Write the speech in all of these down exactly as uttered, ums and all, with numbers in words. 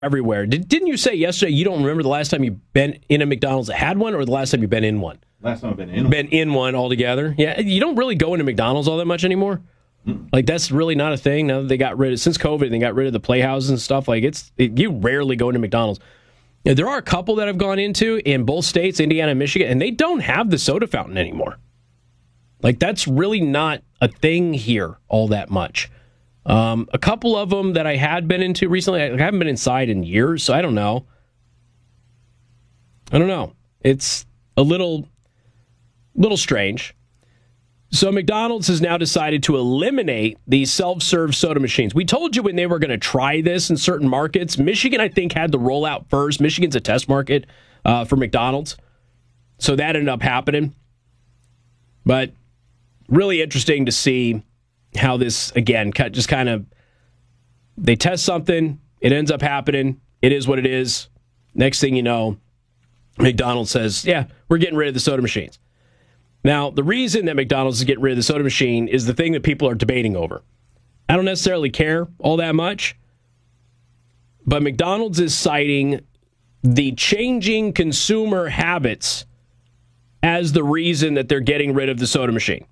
everywhere. Did, didn't you say yesterday you don't remember the last time you've been in a McDonald's that had one, or the last time you've been in one? Last time I've been in Been one. in one altogether? Yeah, you don't really go into McDonald's all that much anymore? Mm. Like, that's really not a thing now that they got rid of, since COVID, they got rid of the playhouses and stuff. Like, it's it, you rarely go into McDonald's. Yeah, there are a couple that I've gone into in both states, Indiana and Michigan, and they don't have the soda fountain anymore. Like, that's really not a thing here all that much. Um, a couple of them that I had been into recently, I haven't been inside in years, so I don't know. I don't know. It's a little, little strange. So McDonald's has now decided to eliminate these self-serve soda machines. We told you when they were going to try this in certain markets. Michigan, I think, had the rollout first. Michigan's a test market uh, for McDonald's. So that ended up happening. But really interesting to see how this, again, just kind of, they test something, it ends up happening, it is what it is. Next thing you know, McDonald's says, yeah, we're getting rid of the soda machines. Now, the reason that McDonald's is getting rid of the soda machine is the thing that people are debating over. I don't necessarily care all that much, but McDonald's is citing the changing consumer habits as the reason that they're getting rid of the soda machine.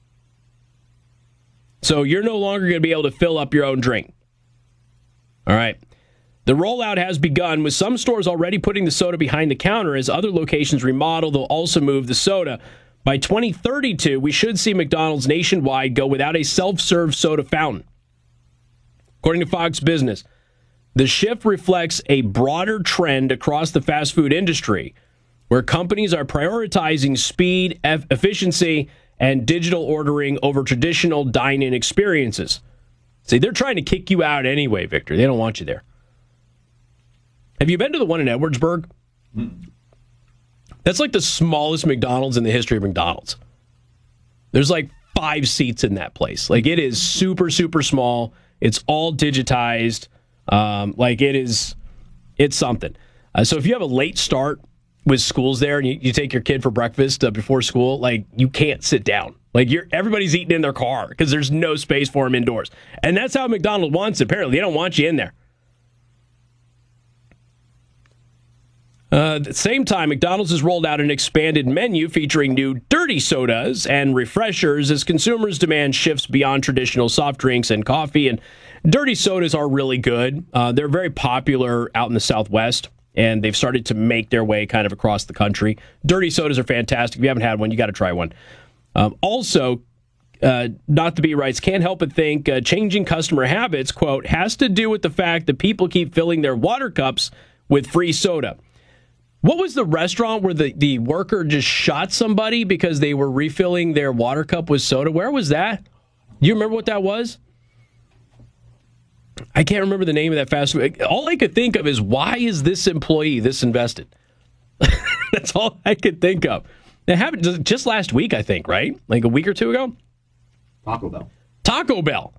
So you're no longer going to be able to fill up your own drink. All right. The rollout has begun, with some stores already putting the soda behind the counter. As other locations remodel, they'll also move the soda. By twenty thirty-two, we should see McDonald's nationwide go without a self-serve soda fountain. According to Fox Business, the shift reflects a broader trend across the fast food industry, where companies are prioritizing speed, eff- efficiency, and digital ordering over traditional dine-in experiences. See, they're trying to kick you out anyway, Victor. They don't want you there. Have you been to the one in Edwardsburg? Mm. That's like the smallest McDonald's in the history of McDonald's. There's like five seats in that place. Like, it is super, super small. It's all digitized. Um, like, it is, it's something. Uh, so if you have a late start with schools there and you, you take your kid for breakfast uh, before school, like, you can't sit down. Like, you're everybody's eating in their car because there's no space for them indoors. And that's how McDonald's wants it. Apparently, they don't want you in there. Uh, at the same time, McDonald's has rolled out an expanded menu featuring new dirty sodas and refreshers as consumers' demand shifts beyond traditional soft drinks and coffee. And dirty sodas are really good. Uh, they're very popular out in the Southwest, and they've started to make their way kind of across the country. Dirty sodas are fantastic. If you haven't had one, you got to try one. Um, also, uh, Not the Beat writes, can't help but think uh, changing customer habits, quote, has to do with the fact that people keep filling their water cups with free soda. What was the restaurant where the, the worker just shot somebody because they were refilling their water cup with soda? Where was that? Do you remember what that was? I can't remember the name of that fast food. All I could think of is, why is this employee this invested? That's all I could think of. It happened just last week, I think, right? Like a week or two ago? Taco Bell. Taco Bell.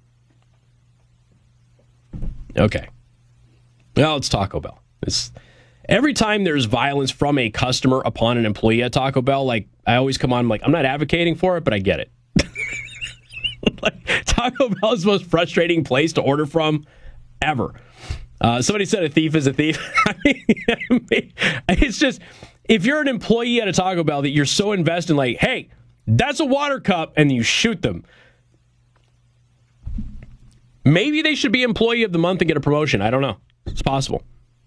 Okay. Well, it's Taco Bell. It's... Every time there's violence from a customer upon an employee at Taco Bell, like, I always come on, I'm like, I'm not advocating for it, but I get it. Like, Taco Bell is the most frustrating place to order from ever. Uh, somebody said a thief is a thief. I mean, it's just, if you're an employee at a Taco Bell that you're so invested in, like, hey, that's a water cup, and you shoot them. Maybe they should be employee of the month and get a promotion. I don't know. It's possible.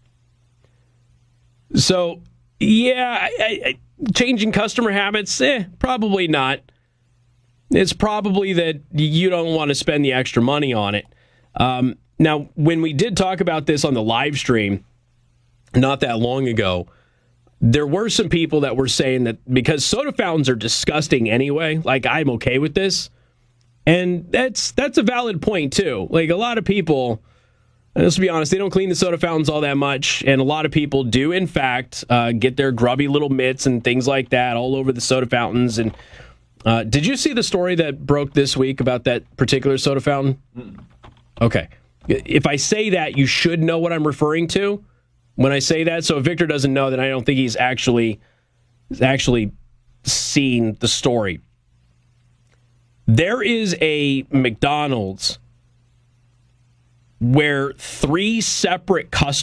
So, yeah, I, I, changing customer habits, eh, probably not. It's probably that you don't want to spend the extra money on it. Um, now, when we did talk about this on the live stream not that long ago, there were some people that were saying that because soda fountains are disgusting anyway, like, I'm okay with this. And that's that's a valid point, too. Like, a lot of people... And let's be honest, they don't clean the soda fountains all that much, and a lot of people do, in fact, uh, get their grubby little mitts and things like that all over the soda fountains. And uh, did you see the story that broke this week about that particular soda fountain? Mm. Okay. If I say that, you should know what I'm referring to when I say that. So if Victor doesn't know, then I don't think he's actually, actually seen the story. There is a McDonald's where three separate customers